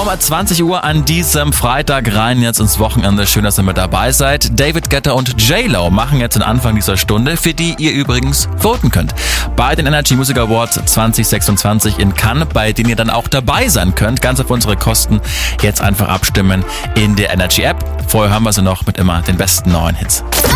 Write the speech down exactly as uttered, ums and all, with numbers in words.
Um zwanzig Uhr an diesem Freitag rein jetzt ins Wochenende. Schön, dass ihr mit dabei seid. David Guetta und J-Lo machen jetzt den Anfang dieser Stunde, für die ihr übrigens voten könnt. Bei den Energy Music Awards zwanzig sechsundzwanzig in Cannes, bei denen ihr dann auch dabei sein könnt. Ganz auf unsere Kosten. Jetzt einfach abstimmen in der Energy App. Vorher hören wir sie noch mit immer den besten neuen Hits.